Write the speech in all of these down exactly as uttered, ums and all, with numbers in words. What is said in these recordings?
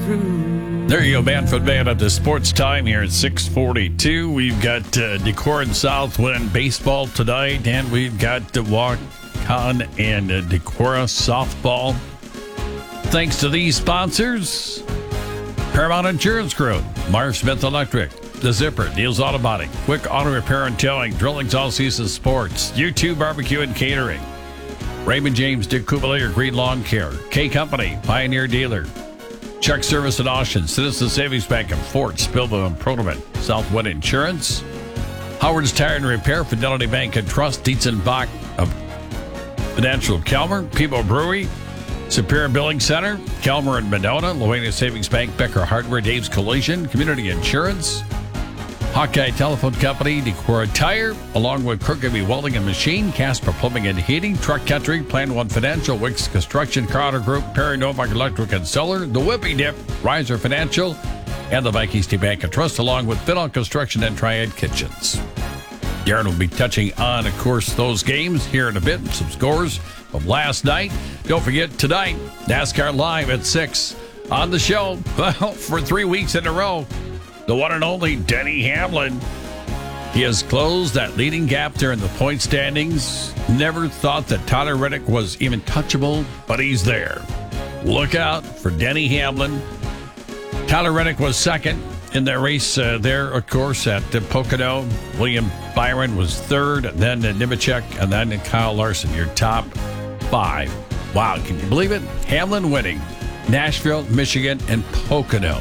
through. There you go, Banfield Band at the sports time here at six forty-two. We've got uh, Decorah and Southwind baseball tonight, and we've got the walk-on and uh, Decorah softball. Thanks to these sponsors: Paramount Insurance Group, Meyer Smith Electric, The Zipper, Neil's Auto Body, Quick Auto Repair and Towing, Drillings All Season Sports, U two Barbecue and Catering, Raymond James, Dick Kubelator, Green Lawn Care, K Company, Pioneer Dealer, Check Service and Auction, Citizen Savings Bank and Fort, Spillville and Protoman, Southwind Insurance, Howard's Tire and Repair, Fidelity Bank and Trust, Dietz and Bach of Financial Kelmer, People Brewery, Superior Billing Center, Kelmer and Medona, Luena Savings Bank, Becker Hardware, Dave's Collision, Community Insurance, Hawkeye Telephone Company, Decorah Tire, along with Kirkby Welding and Machine, Casper Plumbing and Heating, Truck Country, Plan One Financial, Wicks Construction, Carter Group, Perry Novak Electric and Solar, The Whippy Dip, Riser Financial, and the Vikings State Bank and Trust, along with Fiddle Construction and Triad Kitchens. Darren will be touching on, of course, those games here in a bit, some scores from last night. Don't forget, tonight, NASCAR Live at six on the show. Well, for three weeks in a row, the one and only Denny Hamlin. He has closed that leading gap there in the point standings. Never thought that Tyler Reddick was even touchable, but he's there. Look out for Denny Hamlin. Tyler Reddick was second in their race uh, there, of course, at uh, Pocono. William Byron was third, and then uh, Nemechek, and then Kyle Larson, your top five. Wow, can you believe it? Hamlin winning Nashville, Michigan, and Pocono.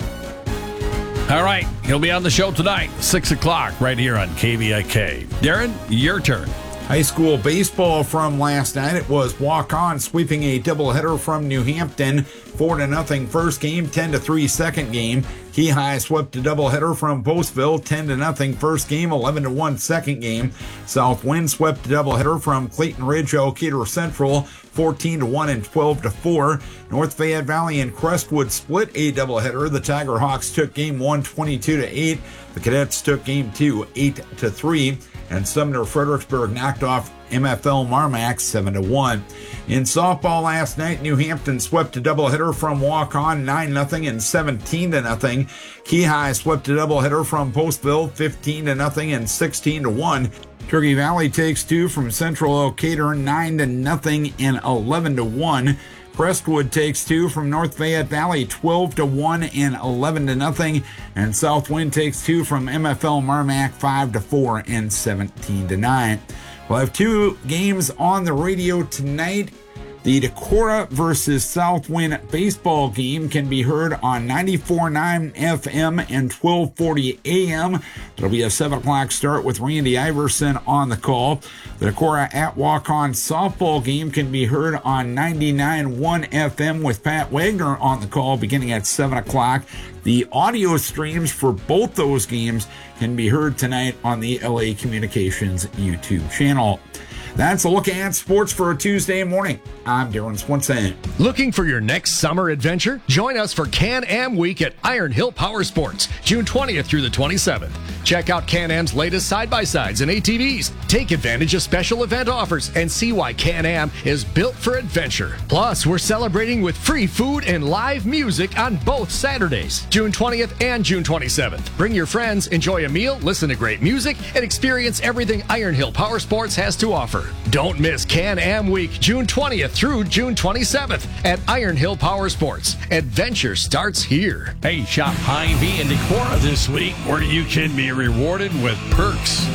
All right, he'll be on the show tonight, six o'clock, right here on K V I K. Darren, your turn. High school baseball from last night. It was walk-on sweeping a doubleheader from New Hampton. four to nothing first game, ten to three second game. Key High swept a doubleheader from Postville, ten to nothing first game, eleven to one second game. Southwind swept a doubleheader from Clayton Ridge, Elkader Central, fourteen to one and twelve to four. North Fayette Valley and Crestwood split a doubleheader. The Tiger Hawks took game one, twenty-two to eight. The Cadets took game two, eight to three. And Sumner Fredericksburg knocked off M F L Marmac seven to one. In softball last night, New Hampton swept a doubleheader from walk-on nine nothing and seventeen to nothing. Key High swept a doubleheader from Postville fifteen to nothing and sixteen to one. Turkey Valley takes two from Central Elkader nine to nothing and eleven to one. Crestwood takes two from North Fayette Valley, twelve to one and eleven to nothing. And Southwind takes two from M F L Marmac, five to four and seventeen to nine. We'll have two games on the radio tonight. The Decorah versus Southwind baseball game can be heard on ninety-four point nine F M and twelve forty A M. It'll be a seven o'clock start with Randy Iverson on the call. The Decorah at Walk-On softball game can be heard on ninety-nine point one F M with Pat Wagner on the call beginning at seven o'clock. The audio streams for both those games can be heard tonight on the L A Communications YouTube channel. That's a look at sports for a Tuesday morning. I'm Darren Swanson. Looking for your next summer adventure? Join us for Can-Am Week at Iron Hill Power Sports, June twentieth through the twenty-seventh. Check out Can-Am's latest side-by-sides and A T Vs. Take advantage of special event offers and see why Can-Am is built for adventure. Plus, we're celebrating with free food and live music on both Saturdays, June twentieth and June twenty-seventh. Bring your friends, enjoy a meal, listen to great music, and experience everything Iron Hill Power Sports has to offer. Don't miss Can-Am Week, June twentieth through June twenty-seventh at Iron Hill Power Sports. Adventure starts here. Hey, shop Hy-Vee in Decorah this week, where you can be rewarded with perks.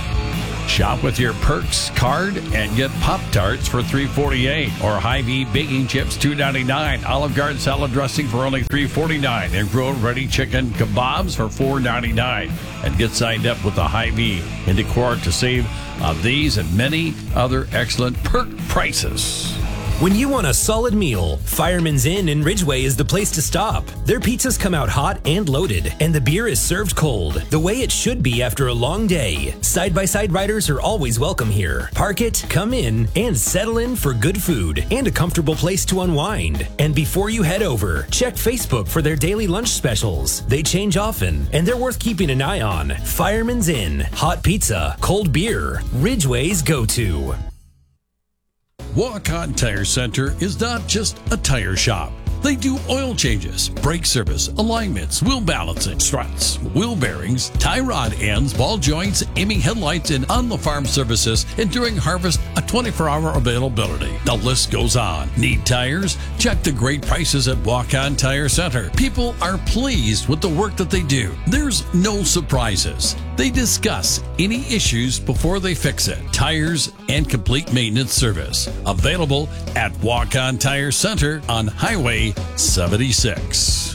Shop with your Perks card and get Pop-Tarts for three forty-eight, or Hy-Vee baking chips two ninety-nine, Olive Garden salad dressing for only three forty-nine, and grilled ready chicken kebabs for four ninety-nine. And get signed up with the Hy-Vee in Decorah to save on these and many other excellent perk prices. When you want a solid meal, Fireman's Inn in Ridgeway is the place to stop. Their pizzas come out hot and loaded, and the beer is served cold, the way it should be after a long day. Side-by-side riders are always welcome here. Park it, come in, and settle in for good food and a comfortable place to unwind. And before you head over, check Facebook for their daily lunch specials. They change often, and they're worth keeping an eye on. Fireman's Inn, hot pizza, cold beer, Ridgeway's go-to. Walk-On Tire Center is not just a tire shop. They do oil changes, brake service, alignments, wheel balancing, struts, wheel bearings, tie rod ends, ball joints, aiming headlights, and on-the-farm services, and during harvest, a twenty-four hour availability. The list goes on. Need tires? Check the great prices at Walk-On Tire Center. People are pleased with the work that they do. There's no surprises. They discuss any issues before they fix it. Tires and complete maintenance service. Available at Walk-On Tire Center on Highway seventy-six.